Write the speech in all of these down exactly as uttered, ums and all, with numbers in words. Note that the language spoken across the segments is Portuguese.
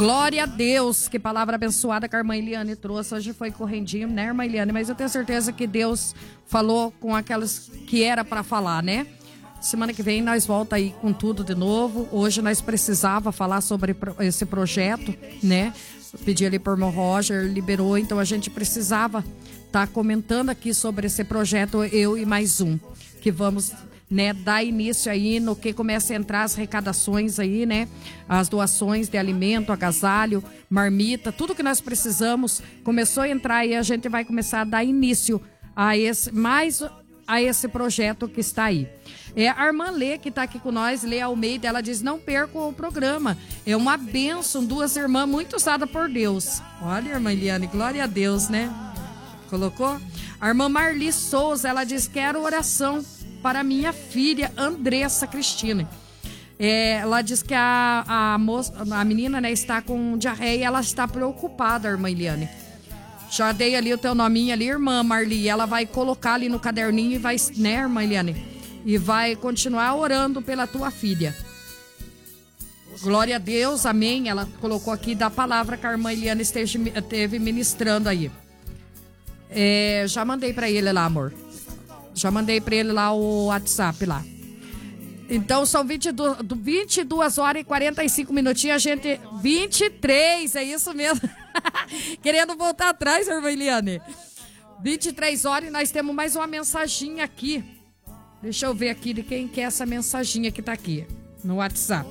Glória a Deus, que palavra abençoada que a irmã Eliane trouxe. Hoje foi correndinho, né, irmã Eliane? Mas eu tenho certeza que Deus falou com aquelas que era para falar, né? Semana que vem nós volta aí com tudo de novo. Hoje nós precisava falar sobre esse projeto, né? Eu pedi ali por irmão Roger, liberou, então a gente precisava estar tá comentando aqui sobre esse projeto, eu e mais um, que vamos, né, dar início aí no que começa a entrar as arrecadações aí, né? As doações de alimento, agasalho, marmita, tudo que nós precisamos começou a entrar e a gente vai começar a dar início a esse, mais a esse projeto que está aí. É a irmã Lê, que está aqui com nós, Lê Almeida, ela diz, não perca o programa. É uma bênção, duas irmãs muito usadas por Deus. Olha, irmã Eliane, glória a Deus, né? Colocou? A irmã Marli Souza, ela diz, quero oração para minha filha, Andressa Cristina. É, ela diz que a, a, moça, a menina, né, está com diarreia e ela está preocupada, irmã Eliane. Já dei ali o teu nominho ali, irmã Marli, ela vai colocar ali no caderninho e vai, né, irmã Eliane? E vai continuar orando pela tua filha. Glória a Deus, amém. Ela colocou aqui da palavra que a irmã Eliane esteve ministrando aí. É, já mandei para ele lá, amor. Já mandei para ele lá o WhatsApp lá. Então são vinte e duas, vinte e duas horas e quarenta e cinco minutinhos. A gente. vinte e três, é isso mesmo. Querendo voltar atrás, irmã Eliane. vinte e três horas e nós temos mais uma mensaginha aqui. Deixa eu ver aqui de quem que é essa mensaginha que tá aqui no WhatsApp.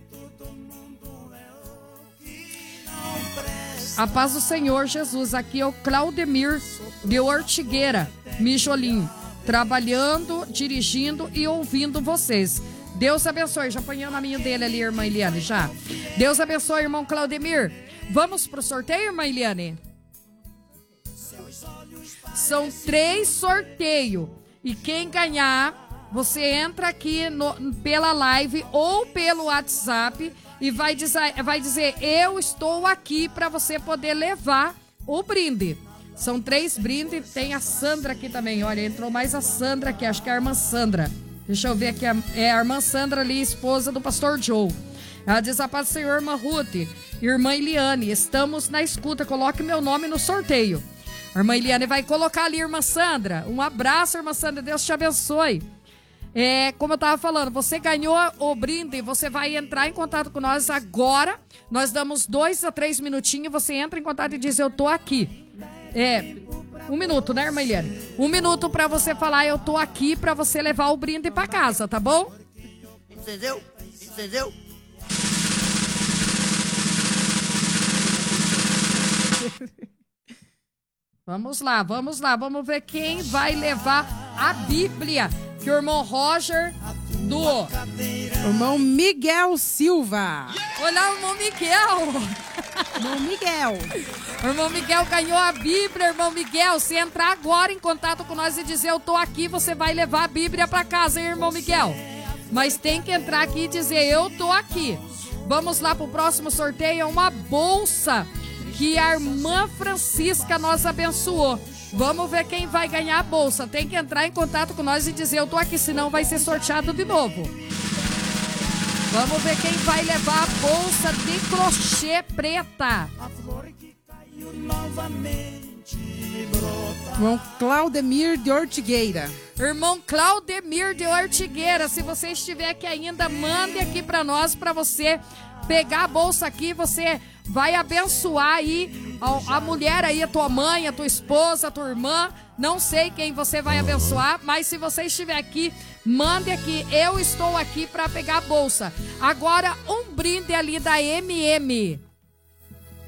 A paz do Senhor Jesus. Aqui é o Claudemir de Ortigueira, Mijolim. Trabalhando, dirigindo e ouvindo vocês. Deus abençoe. Já apanhou o nominho dele ali, irmã Eliane, já. Deus abençoe, irmão Claudemir. Vamos pro sorteio, irmã Eliane? São três sorteios. E quem ganhar, você entra aqui no, pela live ou pelo WhatsApp e vai dizer, vai dizer eu estou aqui para você poder levar o brinde. São três brindes, tem a Sandra aqui também, olha, entrou mais a Sandra aqui, acho que é a irmã Sandra. Deixa eu ver aqui, é a irmã Sandra ali, esposa do pastor Joe. Ela diz, a paz do Senhor, irmã Ruth, irmã Eliane, estamos na escuta, coloque meu nome no sorteio. A irmã Eliane vai colocar ali, irmã Sandra. Um abraço, irmã Sandra. Deus te abençoe. É, como eu estava falando, você ganhou o brinde, você vai entrar em contato com nós agora. Nós damos dois a três minutinhos, você entra em contato e diz, eu tô aqui. É, um minuto, né, irmã Eliane? Um minuto para você falar, eu tô aqui, para você levar o brinde para casa, tá bom? Entendeu? Entendeu? Vamos lá, vamos lá, vamos ver quem vai levar a Bíblia. Que o irmão Roger do... Irmão Miguel Silva. Olha o irmão Miguel. Irmão Miguel. O irmão Miguel ganhou a Bíblia, irmão Miguel. Se entrar agora em contato com nós e dizer eu tô aqui, você vai levar a Bíblia para casa, hein, irmão Miguel? Mas tem que entrar aqui e dizer eu tô aqui. Vamos lá pro próximo sorteio, é uma bolsa que a irmã Francisca nos abençoou. Vamos ver quem vai ganhar a bolsa. Tem que entrar em contato com nós e dizer eu tô aqui, senão vai ser sorteado de novo. Vamos ver quem vai levar a bolsa de crochê preta. Irmão Claudemir de Ortigueira. Irmão Claudemir de Ortigueira, se você estiver aqui ainda, mande aqui para nós, para você pegar a bolsa aqui, você vai abençoar aí a, a mulher aí, a tua mãe, a tua esposa, a tua irmã, não sei quem você vai abençoar, mas se você estiver aqui, mande aqui, eu estou aqui para pegar a bolsa. Agora um brinde ali da M M.